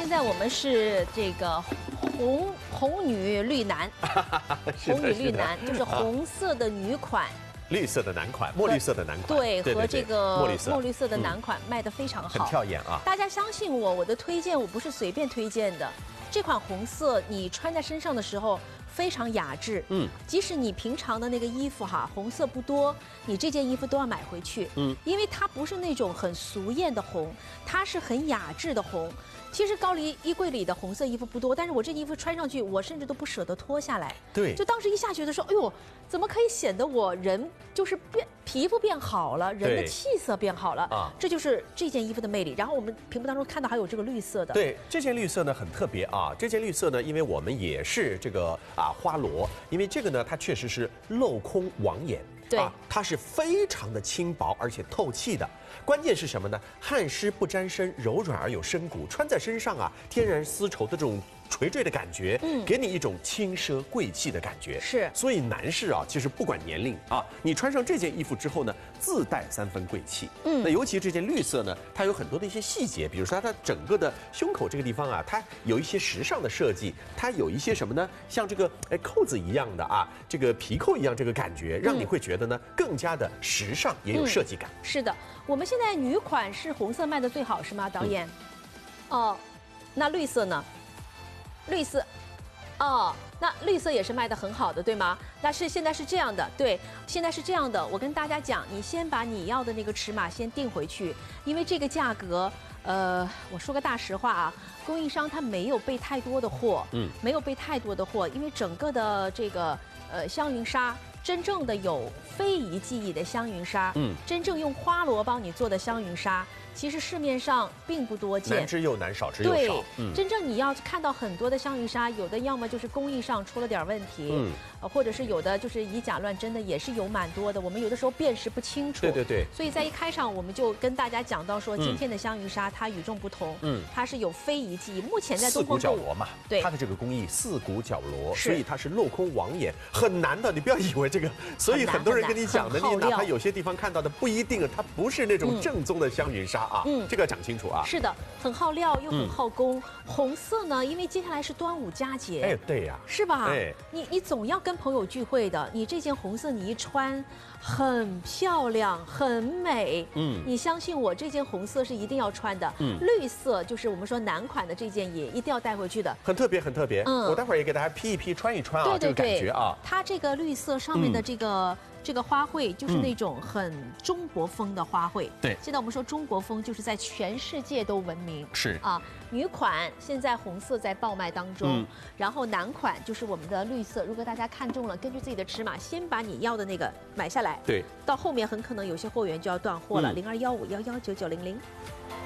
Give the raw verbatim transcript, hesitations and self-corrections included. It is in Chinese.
现在我们是这个红红女绿男，红女绿男就是红色的女款。 绿色的男款，墨绿色的男款， 对，和这个墨绿色墨绿色的男款卖得非常好， 很跳眼啊！ 大家相信我，我的推荐我不是随便推荐的。这款红色你穿在身上的时候非常雅致，嗯，即使你平常的那个衣服哈，红色不多，你这件衣服都要买回去，嗯，因为它不是那种很俗艳的红，它是很雅致的红。 其实高丽衣柜里的红色衣服不多，但是我这衣服穿上去，我甚至都不舍得脱下来。 对， 就当时一下觉得说，哎呦，怎么可以显得我人就是变皮肤变好了，人的气色变好了啊？这就是这件衣服的魅力。然后我们屏幕当中看到还有这个绿色的， 对，这件绿色呢很特别啊。这件绿色呢，因为我们也是这个啊花螺，因为这个呢它确实是镂空网眼。 对、 啊，它是非常的轻薄而且透气的。关键是什么呢？汗湿不沾身，柔软而有深骨，穿在身上啊，天然丝绸的这种垂坠的感觉，嗯，给你一种轻奢贵气的感觉。 是， 所以男士啊，其实不管年龄啊，你穿上这件衣服之后呢，自带三分贵气。嗯，那尤其这件绿色呢，它有很多的一些细节，比如说它的整个的胸口这个地方啊，它有一些时尚的设计，它有一些什么呢？像这个哎扣子一样的啊，这个皮扣一样这个感觉，让你会觉得。 觉得呢更加的时尚，也有设计感。 嗯、是的，我们现在女款是红色卖的最好，是吗，导演？嗯、哦，那绿色呢？绿色，哦，那绿色也是卖的很好的，对吗？那是现在是这样的，对，现在是这样的。我跟大家讲，你先把你要的那个尺码先定回去，因为这个价格，呃，我说个大实话啊，供应商他没有备太多的货，嗯，没有备太多的货，因为整个的这个呃香云纱。 真正的有非遗技艺的香云纱，嗯，真正用花螺帮你做的香云纱，其实市面上并不多见， 难之又难，少之又少。 对，嗯、真正你要看到很多的香云纱，有的要么就是工艺上出了点问题，嗯，呃，或者是有的就是以假乱真的，也是有蛮多的。我们有的时候辨识不清楚。 对对对。 所以在一开场我们就跟大家讲到说，今天的香云纱它与众不同，嗯，它是有非遗技艺。目前在东风四股角螺嘛， 对， 它的这个工艺四股角螺，所以它是镂空网眼，很难的。你不要以为。 这个，所以很多人跟你讲的，你哪怕有些地方看到的不一定，它不是那种正宗的香云纱啊。嗯，这个要讲清楚啊。 是的，很耗料又很耗工。红色呢，因为接下来是端午佳节。 哎，对呀， 是吧？哎，你你总要跟朋友聚会的，你这件红色你一穿，很漂亮，很美。嗯，你相信我，这件红色是一定要穿的。嗯，绿色就是我们说男款的这件也一定要带回去的， 很特别，很特别。嗯，我待会儿也给大家 P 一 P， 穿一穿啊，这个感觉啊。 它这个绿色上面。 的这个、嗯、这个花卉就是那种很中国风的花卉。对，现在我们说中国风就是在全世界都闻名。 是啊，女款现在红色在爆卖当中，嗯、然后男款就是我们的绿色。如果大家看中了，根据自己的尺码，先把你要的那个买下来。 对， 到后面很可能有些货源就要断货了。零二幺五幺幺九九零零。